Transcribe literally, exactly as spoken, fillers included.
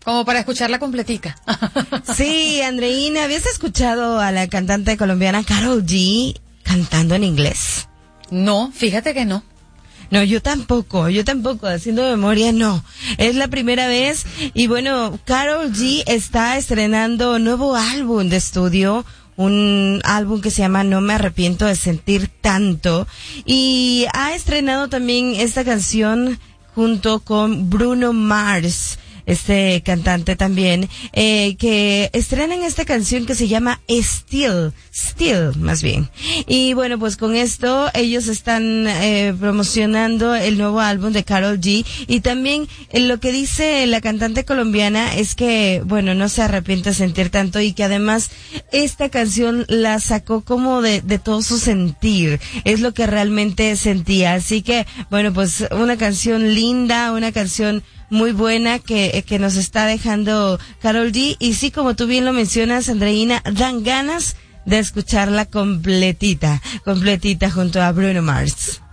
Como para escucharla completica. Sí, Andreina, ¿habías escuchado a la cantante colombiana Karol G cantando en inglés? No, fíjate que no. No, yo tampoco, yo tampoco, haciendo memoria no. Es la primera vez y bueno, Karol G está estrenando nuevo álbum de estudio, un álbum que se llama No me arrepiento de sentir tanto, y ha estrenado también esta canción junto con Bruno Mars, este cantante también, eh, que estrenan esta canción que se llama Still, Still, más bien. Y bueno, pues con esto ellos están eh, promocionando el nuevo álbum de Karol G, y también eh, lo que dice la cantante colombiana es que, bueno, no se arrepiente de sentir tanto, y que además esta canción la sacó como de, de todo su sentir, es lo que realmente sentía. Así que, bueno, pues una canción linda, una canción muy buena que, que nos está dejando Karol G, y sí, como tú bien lo mencionas, Andreina, dan ganas de escucharla completita, completita junto a Bruno Mars.